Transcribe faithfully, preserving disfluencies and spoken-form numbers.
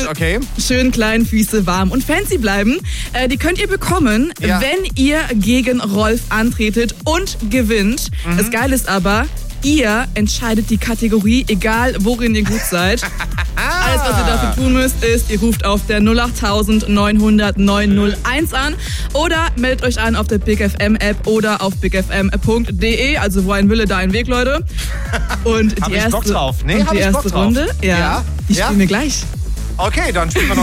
okay. schönen kleinen Füße warm und fancy bleiben. Äh, die könnt ihr bekommen, Ja. wenn ihr gegen Rolf antretet und gewinnt. Mhm. Das Geile ist aber, ihr entscheidet die Kategorie, egal worin ihr gut seid. Alles, was ihr dafür tun müsst, ist, ihr ruft auf der null acht neun null null neun null eins an oder meldet euch an auf der Big F M App oder auf big f m punkt d e. Also wo ein Wille, da ein Weg, Leute. Und Hab die ich erste, Bock drauf. Nee, und hab die ich Bock erste drauf. Runde, ja, Ja? die Ja? spielen wir gleich. Okay, dann spielen wir noch